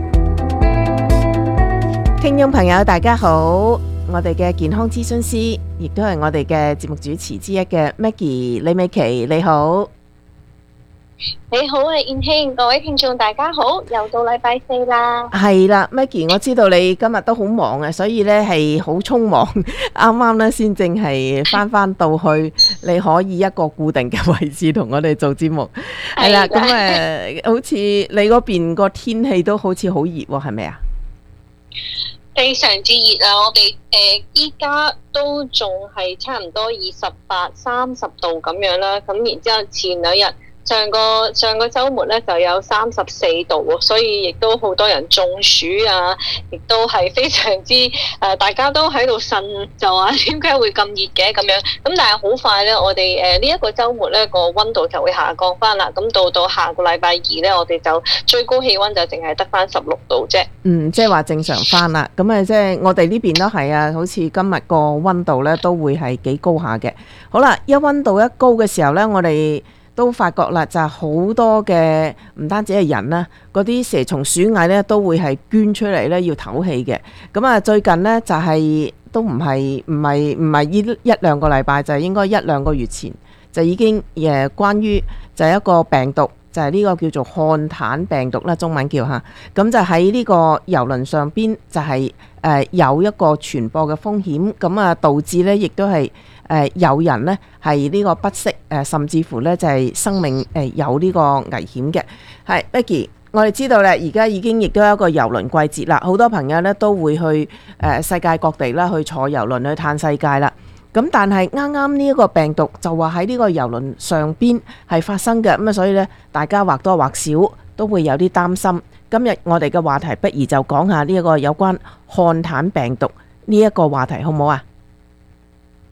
聽眾朋友大家好，我哋嘅健康諮詢師亦都係我哋嘅節目主持之一嘅 Maggie 李美琪，你好。 你好啊，燕卿，各位聽眾大家好，又到禮拜四啦。 係啦 ，Maggie， 我知道你今日都好忙啊，所以咧係好匆忙，啱啱咧先正係翻翻到去，你可以一個固定嘅位置同我哋做節目。係啦，咁誒，好似你嗰邊個天氣都好似好熱喎，係咪啊？ 非常之熱啊！我哋誒依家都仲係差唔多二十八、三十度咁樣啦。咁然之後前兩日。上個上個週末咧就有三十四度喎，所以亦都好多人中暑啊，亦都係非常之誒、呃，大家都喺度呻，就話點解會咁熱嘅咁樣。咁但係好快咧，我哋誒呢一個週末咧個溫度就會下降翻啦。咁到到下個禮拜二咧，我哋就最高氣溫就淨係得翻十六度啫。 嗯，即係話正常翻啦。咁啊，即係我哋呢邊都係啊，好似今日個溫度咧都會係幾高下嘅。好啦，一溫度一高嘅時候咧，我哋都發覺啦，就係好多嘅唔單止係人啦，嗰啲蛇蟲鼠蟻咧都會係捐出嚟咧要唞氣嘅。咁啊，最近呢，就係都唔係唔係唔係呢一兩個禮拜，就係應該一兩個月前就已經誒關於就係一個病毒，就係呢個叫做漢坦病毒啦，中文叫嚇。咁就喺呢個郵輪上邊就係誒有一個傳播嘅風險，咁啊導致咧亦都係。誒、呃、有人呢係呢個不適，誒、呃、甚至乎呢就係、是、生命誒、呃、有呢個危險嘅。係 Becky， 我哋知道咧，而家已經亦都有一個郵輪季節啦，好多朋友呢都會去誒、呃、世界各地啦去坐郵輪去嘆世界啦。咁但係啱啱呢一個病毒就話喺呢個郵輪上邊係發生嘅，咁啊所以呢，大家或多或少都會有啲擔心。今日我哋嘅話題不如就講下呢一個有關漢坦病毒呢一個話題，好唔好啊？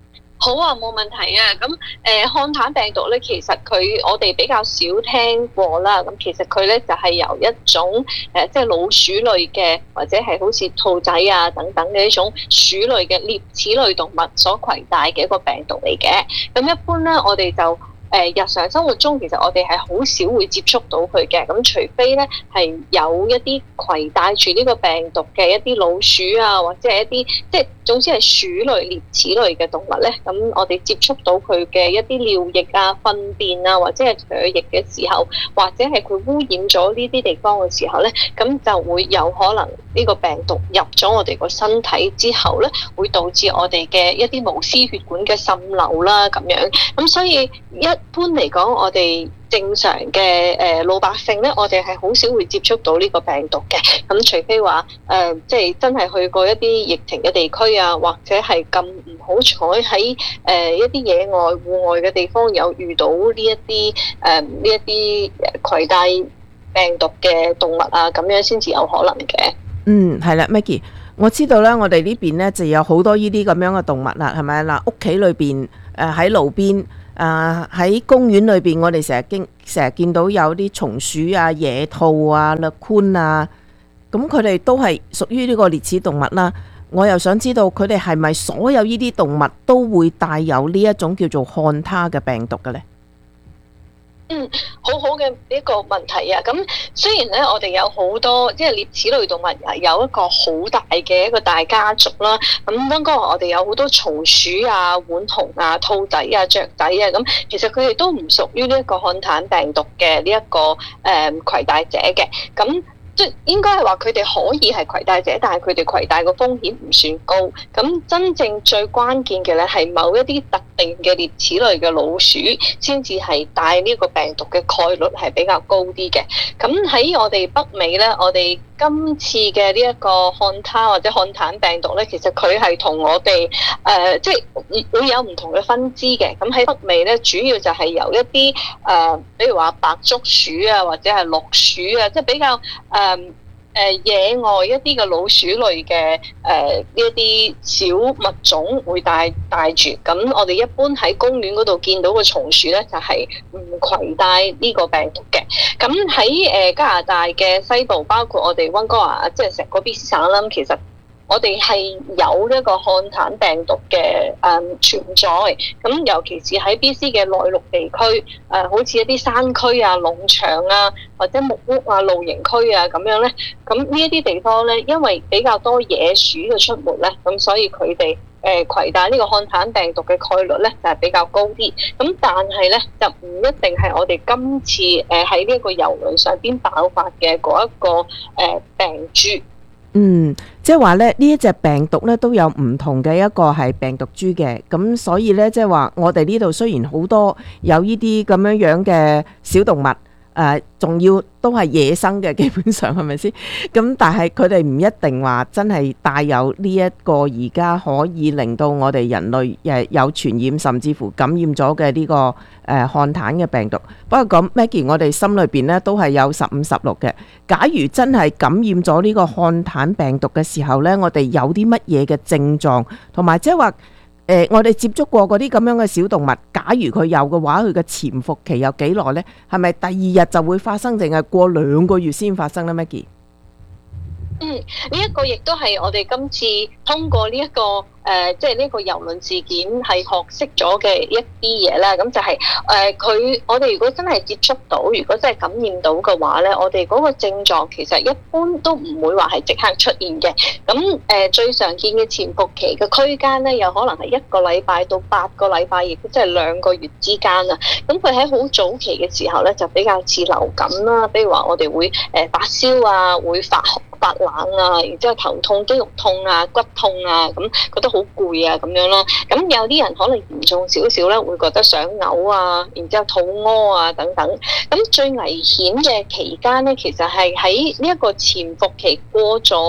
好啊，冇問題啊。咁誒、呃，漢坦病毒咧，其實佢我哋比較少聽過啦。咁其實佢咧就係、是、由一種誒、呃，即係老鼠類嘅，或者係好似兔仔啊等等嘅一種鼠類嘅齧齒類動物所攜帶嘅一個病毒嚟嘅。咁一般咧，我哋就誒日常生活中其實我哋係好少會接觸到佢嘅，咁除非咧係有一啲攜帶住呢個病毒嘅一啲老鼠啊，或者係一啲即係總之係鼠類、齧齒類嘅動物咧，咁我哋接觸到佢嘅一啲尿液啊、糞便啊，或者係唾液嘅時候，或者係佢污染咗呢啲地方嘅時候咧，咁就會有可能呢個病毒入咗我哋個身體之後咧，會導致我哋嘅一啲無絲血管嘅滲漏啦咁樣，咁所以一一般嚟講，我哋正常嘅誒老百姓咧，我哋係好少會接觸到呢個病毒嘅。咁除非話誒、呃，即係真係去過一啲疫情嘅地區啊，或者係咁唔好彩喺誒一啲野外戶外嘅地方有遇到呢一啲誒呢一啲攜帶病毒嘅動物啊，咁樣先至有可能嘅。 嗯，係啦 ，Maggie， 我知道咧，我哋呢邊咧就有好多呢啲咁樣嘅動物啦，係咪嗱？屋企裏邊誒喺路邊。誒喺、呃、公園裏邊，我哋成日經成日見到有啲松鼠啊、野兔啊、勒寬啊，咁佢哋都係屬於呢個齧齒動物啦。我又想知道佢哋係咪所有呢啲動物都會帶有呢一種叫做漢他嘅病毒嘅呢？ 嗯，好好嘅一個問題啊！咁雖然咧，我哋有好多即係齧齒類動物有一個好大嘅一個大家族啦。咁應該話我哋有好多松鼠啊、浣熊啊、兔仔啊、雀仔啊，咁其實佢哋都唔屬於呢一個漢坦病毒嘅呢一個誒攜帶者嘅。咁即係應該係話佢哋可以係攜帶者，但係佢哋攜帶個風險唔算高。咁真正最關鍵嘅咧係某一啲特定嘅齧齒類嘅老鼠，先至係帶呢個病毒嘅概率係比較高啲嘅。咁喺我哋北美咧，我哋今次嘅呢一個漢他或者漢坦病毒咧，其實佢係同我哋誒、呃、即係會有唔同嘅分支嘅。咁喺北美咧，主要就係由一啲誒、呃，比如話白竹鼠啊，或者係綠鼠啊，即係比較誒。呃誒誒、呃、野外一啲嘅老鼠類嘅誒呢一啲小物種會帶帶住，咁我哋一般喺公園嗰度見到嘅松鼠咧，就係唔攜帶呢個病毒嘅。咁喺誒加拿大嘅西部，包括我哋溫哥華，即係成個 B C 省啦，其實我哋係有一個漢坦病毒嘅誒、嗯、存在，咁尤其是喺 B C 嘅內陸地區，誒、呃、好似一啲山區啊、農場啊，或者木屋啊、露營區啊咁樣咧，咁呢一啲地方咧，因為比較多野鼠嘅出沒咧，咁所以佢哋誒攜帶呢個漢坦病毒嘅概率咧就係、是、比較高啲。咁但係咧就唔一定係我哋今次誒喺呢一個郵輪上邊爆發嘅嗰一個誒、呃、病株。 嗯，即係話咧，呢一隻病毒咧都有唔同嘅一個係病毒株嘅，咁所以咧即係話我哋呢度雖然好多有呢啲咁樣樣嘅小動物，誒仲要都係野生嘅，基本上係咪先？咁但係佢哋唔一定話真係帶有呢一個而家可以令到我哋人類誒有傳染，甚至乎感染咗嘅呢個誒漢坦嘅病毒。不過咁 Maggie， 我哋心裏邊咧都係有十五十六嘅。假如真係感染咗呢個漢坦病毒嘅時候咧，我哋有啲乜嘢嘅症狀，同埋即係話。誒、呃，我哋接觸過嗰啲咁樣嘅小動物，假如佢有嘅話，佢嘅潛伏期有幾耐呢？係咪第二日就會發生，定係過兩個月先發生呢 Maggie？ 嗯，呢、這、一個亦都係我哋今次通過呢、這、一個誒、呃，即係呢個郵輪事件係學識咗嘅一啲嘢啦。咁就係誒佢，我哋如果真係接觸到，如果真係感染到嘅話咧，我哋嗰個症狀其實一般都唔會話係即刻出現嘅。咁誒、呃、最常見嘅潛伏期嘅區間咧，有可能係一個禮拜到八個禮拜，亦都即係兩個月之間啊。咁佢喺好早期嘅時候咧，就比較似流感啦，比如話我哋會誒發燒啊，會發發冷啊，然之後頭痛、肌肉痛啊、骨痛啊，咁覺得好攰啊咁樣啦。咁有啲人可能嚴重少少咧，會覺得想嘔啊，然之後肚屙啊等等。咁最危險嘅期間咧，其實係喺呢一個潛伏期過咗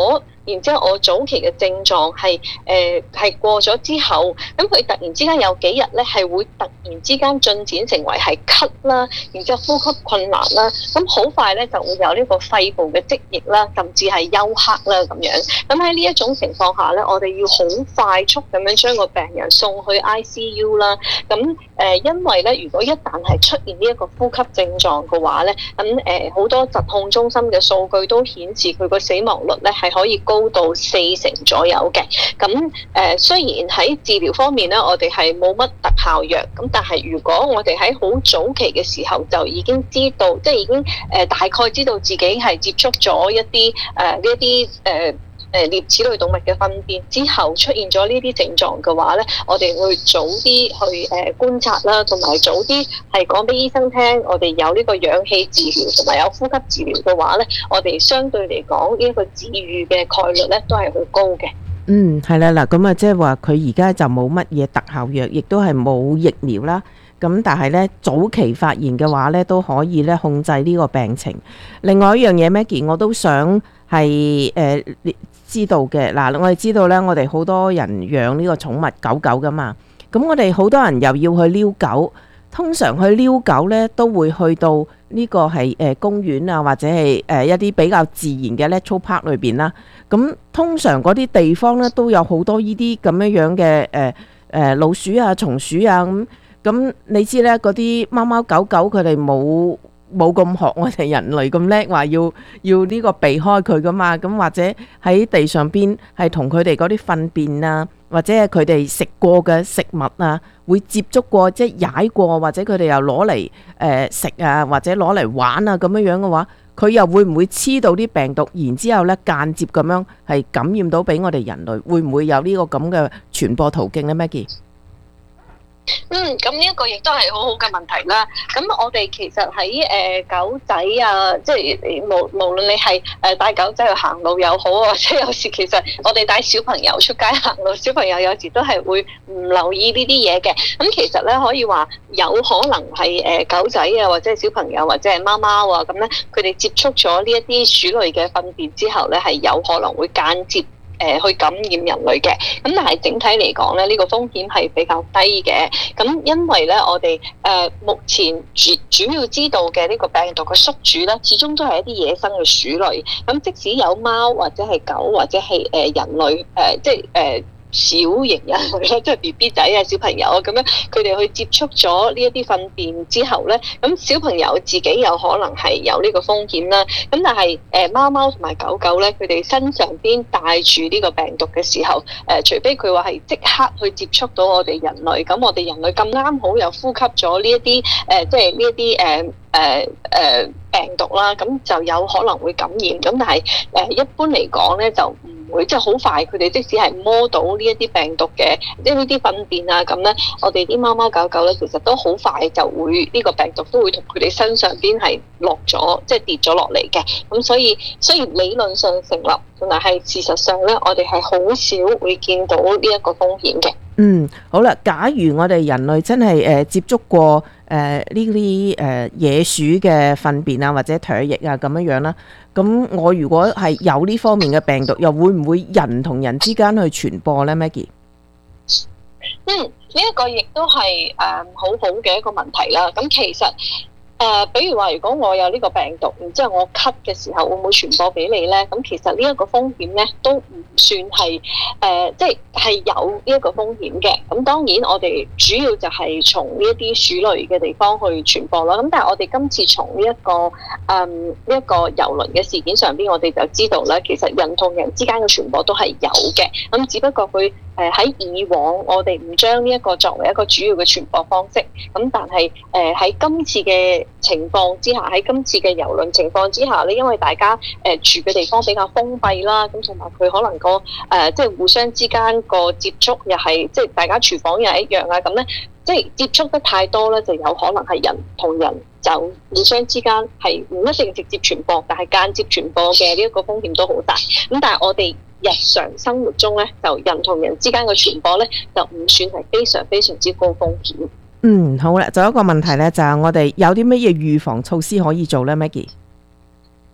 然之後我早期嘅症狀係誒係過咗之後，咁佢突然之間有幾日咧係會突然之間進展成為係咳啦，然之後呼吸困難啦，咁好快咧就會有呢個肺部嘅積液啦，甚至係休克啦咁樣。咁喺呢一種情況下咧，我哋要好快速咁樣將個病人送去 I C U 啦。咁誒、呃，因為咧，如果一旦係出現呢一個呼吸症狀嘅話咧，咁誒好多疾控中心嘅數據都顯示佢個死亡率咧係可以高到四成左右嘅。咁誒、呃，雖然喺治療方面咧，我哋係冇乜特效藥，咁但係如果我哋喺好早期嘅時候就已經知道，即係已經誒、呃、大概知道自己係接觸咗一啲誒呢一啲誒誒獵齒類動物嘅糞便之後出現咗呢啲症狀嘅話咧，我哋會早啲去誒觀察啦，同埋早啲係講俾醫生聽，我哋有呢個氧氣治療同埋有呼吸治療嘅話咧，我哋相對嚟講呢一個治癒嘅概率咧都係好高嘅。 嗯，係啦，嗱，咁啊，即係話佢而家就冇乜嘢特效藥，亦都係冇疫苗啦。咁但係咧早期發現嘅話咧，都可以咧控制呢個病情。另外一樣嘢 Maggie 我都想係誒、呃、知道嘅。嗱，我哋知道咧，我哋好多人養呢個寵物狗狗噶嘛。咁我哋好多人又要去遛狗，通常去遛狗咧都會去到呢個係誒公園啊，或者係誒一啲比較自然嘅 natural park 裏邊啦。咁通常嗰啲地方咧都有好多呢啲咁樣樣嘅誒誒老鼠啊、松鼠啊咁。咁你知咧，嗰啲貓貓狗狗佢哋冇冇咁學我哋人類咁叻，話要要呢個避開佢噶嘛。咁或者喺地上邊係同佢哋嗰啲糞便啊，或者係佢哋食過嘅食物啊，會接觸過，即係踩過，或者佢哋又攞嚟誒食啊，或者攞嚟玩啊咁樣樣嘅話，佢又會唔會黐到啲病毒，然之後咧間接咁樣係感染到俾我哋人類，會唔會有呢個咁嘅傳播途徑咧 Maggie？ 嗯，咁呢一個亦都係好好嘅問題啦。咁我哋其實喺誒、呃、狗仔啊，即係無無論你係誒帶狗仔去行路又好，或者有時其實我哋帶小朋友出街行路，小朋友有時都係會唔留意呢啲嘢嘅。咁其實咧可以話有可能係誒、呃、狗仔啊，或者係小朋友或者係貓貓啊，咁咧佢哋接觸咗呢一啲鼠類嘅糞便之後咧，係有可能會間接誒去感染人類嘅。咁但係整體嚟講咧，呢個風險係比較低嘅。咁因為咧，我哋誒目前主主要知道嘅呢個病毒嘅宿主咧，始終都係一啲野生嘅鼠類。咁即使有貓或者係狗或者係誒人類誒，即係誒小型人類咧，即係 B B 仔啊、小朋友啊咁樣，佢哋去接觸咗呢一啲糞便之後咧，咁小朋友自己有可能係有呢個風險啦。咁但係誒貓貓同埋狗狗咧，佢哋身上邊帶住呢個病毒嘅時候，誒、呃、除非佢話係即刻去接觸到我哋人類，咁我哋人類咁啱好又呼吸咗呢一啲誒，即係呢一啲誒誒誒病毒啦，咁就有可能會感染。咁但係誒、呃、一般嚟講咧就唔會，即係好快佢哋即使係摸到呢一啲病毒嘅，即係呢啲糞便啊咁咧，我哋啲貓貓狗狗咧其實都好快就會呢、呢個病毒都會同佢哋身上邊係落咗，即係跌咗落嚟嘅。咁所以雖然理論上成立，但係事實上咧，我哋係好少會見到呢一個風險嘅。 嗯，好啦，假如我哋人類真係誒、呃、接觸過誒呢啲誒野鼠嘅糞便啊，或者唾液啊咁樣樣啦，咁我如果係有呢方面嘅病毒，又會唔會人同人之間去傳播呢 Maggie？ 嗯，呢、這、一個亦都係誒好好嘅一個問題啦。咁其實誒、呃，比如話，如果我有呢個病毒，然之後我咳嘅時候，會唔會傳播俾你咧？咁其實呢一個風險咧，都唔算係誒、呃，即係係有呢一個風險嘅。咁當然，我哋主要就係從呢一啲鼠類嘅地方去傳播啦。咁但係我哋今次從呢一個誒呢一個郵輪嘅事件上邊，我哋就知道咧，其實人同人之間嘅傳播都係有嘅。咁只不過佢誒喺以往，我哋唔將呢一個作為一個主要嘅傳播方式。咁但係誒喺今次嘅情況之下，喺今次嘅郵輪情況之下咧，因為大家誒、呃、住嘅地方比較封閉啦，咁同埋佢可能個誒、呃、即係互相之間個接觸又係即係大家廚房又係一樣啊，咁咧即係接觸得太多咧，就有可能係人同人就互相之間係唔一定直接傳播，但係間接傳播嘅呢一個風險都好大。咁但係我哋日常生活中咧，就人同人之間嘅傳播咧，就唔算係非常非常之高風險。 嗯，好啦，仲有一個問題咧，就係、是、我哋有啲乜嘢預防措施可以做咧 Maggie？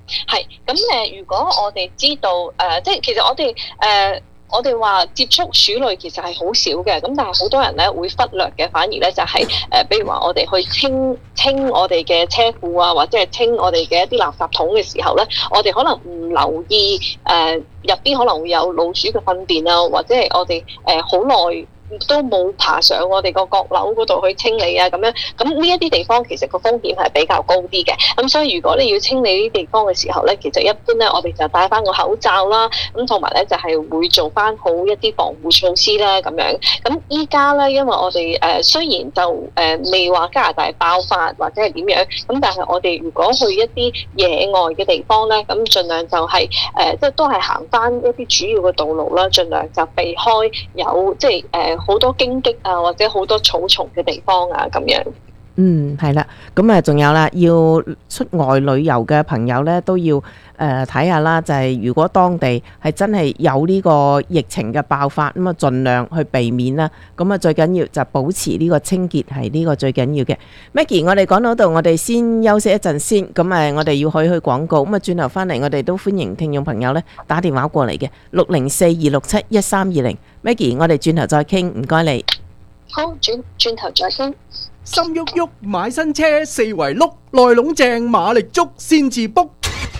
係咁誒，如果我哋知道誒、呃，即係其實我哋誒。呃我哋話接觸鼠類其實係好少嘅，咁但係好多人咧會忽略嘅，反而咧就係、是、誒、呃，比如話我哋去清清我哋嘅車庫啊，或者係清我哋嘅一啲垃圾桶嘅時候咧，我哋可能唔留意誒入邊可能會有老鼠嘅糞便啊，或者係我哋誒好耐都冇爬上我哋個閣樓嗰度去清理啊，咁樣咁呢一啲地方其實個風險係比較高啲嘅。咁所以如果你要清理呢啲地方嘅時候咧，其實一般咧我哋就戴翻個口罩啦，咁同埋咧就係、是、會做翻好一啲防護措施啦，咁樣。咁依家咧，因為我哋誒、呃、雖然就誒、呃、未話加拿大爆發或者係點樣，咁但係我哋如果去一啲野外嘅地方咧，咁盡量就係、是、誒、呃、即係都係行翻一啲主要嘅道路啦，盡量就避開有即係誒。呃好多荊棘啊，或者好多草叢嘅地方啊，咁樣。 嗯，係啦，咁啊，仲有啦，要出外旅遊嘅朋友咧，都要誒睇下啦。就係、是、如果當地係真係有呢個疫情嘅爆發，咁啊，盡量去避免啦。咁啊，最緊要就保持呢個清潔係呢個最緊要嘅。Maggie， 我哋講到度，我哋先休息一陣先。咁誒，我哋要去去廣告。咁啊，轉頭翻嚟，我哋都歡迎聽眾朋友咧打電話過嚟嘅六零四二六七一三二零。Maggie， 我哋轉頭再傾，唔該你。 好，轉轉頭再傾。 心喐喐買新車，四圍碌，內籠正馬力足先至卜。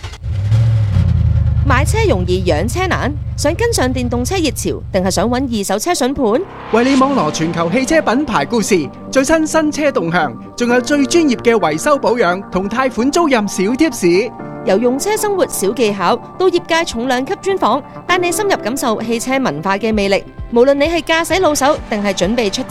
買車容易養車難，想跟上電動車熱潮，定係想揾二手車筍盤？ 為你網羅全球汽車品牌故事，最新新車動向，仲有最專業嘅維修保養同貸款租賃小貼士。 由用車生活小技巧到業界重量級專訪，帶你深入感受汽車文化嘅魅力。無論你係駕駛老手定係準備出